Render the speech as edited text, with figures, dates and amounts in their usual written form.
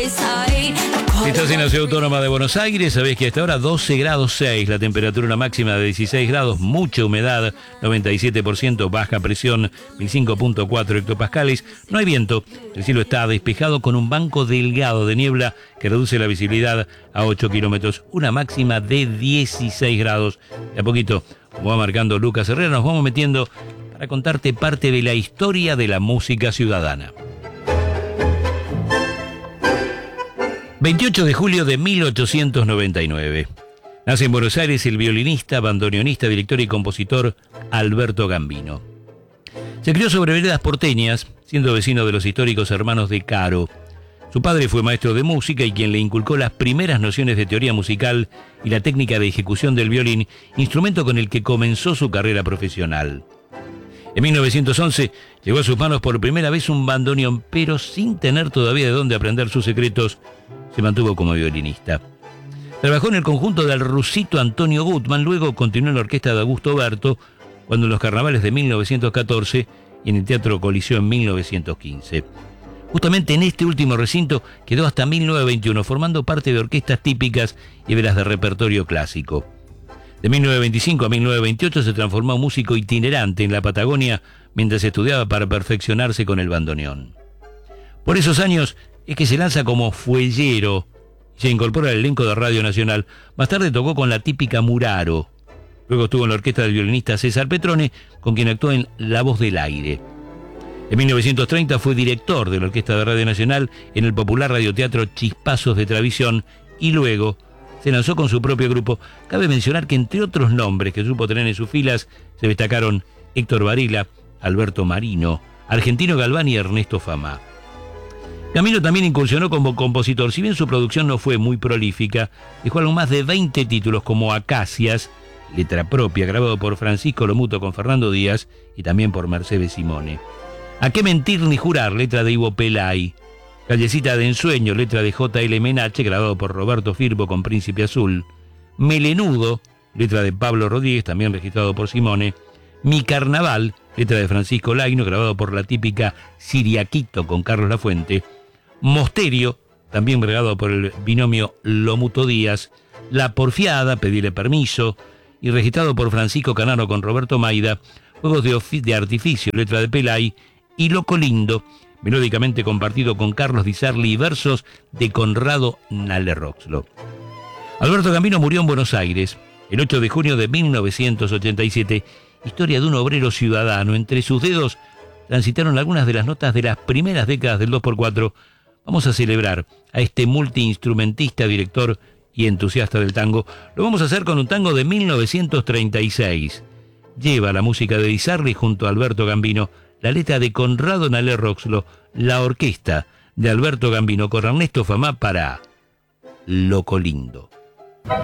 Estás en la Ciudad Autónoma de Buenos Aires, sabés que hasta ahora 12 grados 6, la temperatura una máxima de 16 grados, mucha humedad, 97%, baja presión, 1005.4 hectopascales, no hay viento, el cielo está despejado con un banco delgado de niebla que reduce la visibilidad a 8 kilómetros, una máxima de 16 grados. De a poquito, como va marcando Lucas Herrera, nos vamos metiendo para contarte parte de la historia de la música ciudadana. 28 de julio de 1899. Nace en Buenos Aires el violinista, bandoneonista, director y compositor Alberto Gambino. Se crió sobre veredas porteñas, siendo vecino de los históricos hermanos de Caro. Su padre fue maestro de música y quien le inculcó las primeras nociones de teoría musical y la técnica de ejecución del violín, instrumento con el que comenzó su carrera profesional. En 1911 llegó a sus manos por primera vez un bandoneón, pero sin tener todavía de dónde aprender sus secretos, se mantuvo como violinista. Trabajó en el conjunto del rusito Antonio Gutman, luego continuó en la orquesta de Augusto Berto, cuando en los carnavales de 1914 y en el Teatro Coliseo en 1915. Justamente en este último recinto quedó hasta 1921, formando parte de orquestas típicas y velas de repertorio clásico. De 1925 a 1928 se transformó en músico itinerante en la Patagonia mientras estudiaba para perfeccionarse con el bandoneón. Por esos años es que se lanza como fuellero y se incorpora al elenco de Radio Nacional. Más tarde tocó con la típica Muraro. Luego estuvo en la orquesta del violinista César Petrone, con quien actuó en La Voz del Aire. En 1930 fue director de la orquesta de Radio Nacional en el popular radioteatro Chispazos de Tradición y luego se lanzó con su propio grupo. Cabe mencionar que entre otros nombres que supo tener en sus filas se destacaron Héctor Varela, Alberto Marino, Argentino Galván y Ernesto Fama. Gambino también incursionó como compositor. Si bien su producción no fue muy prolífica, dejó algo más de 20 títulos como Acacias, letra propia, grabado por Francisco Lomuto con Fernando Díaz y también por Mercedes Simone. A qué mentir ni jurar, letra de Ivo Pelay. Callecita de ensueño, letra de J.L. Menache, grabado por Roberto Firpo con Príncipe Azul. Melenudo, letra de Pablo Rodríguez, también registrado por Simone. Mi Carnaval, letra de Francisco Laino, grabado por la típica Siriaquito con Carlos Lafuente. Mosterio, también grabado por el binomio Lomuto Díaz. La Porfiada, Pedirle Permiso, y registrado por Francisco Canaro con Roberto Maida. Juegos de artificio, letra de Pelay. Y Loco Lindo, melódicamente compartido con Carlos Di Sarli y versos de Conrado Nalle-Roxlo. Alberto Gambino murió en Buenos Aires el 8 de junio de 1987. Historia de un obrero ciudadano. Entre sus dedos transitaron algunas de las notas de las primeras décadas del 2x4. Vamos a celebrar a este multiinstrumentista, director y entusiasta del tango. Lo vamos a hacer con un tango de 1936. Lleva la música de Di Sarli junto a Alberto Gambino, la letra de Conrado Nalle-Roxlo, la orquesta de Alberto Gambino con Ernesto Fama para Loco Lindo.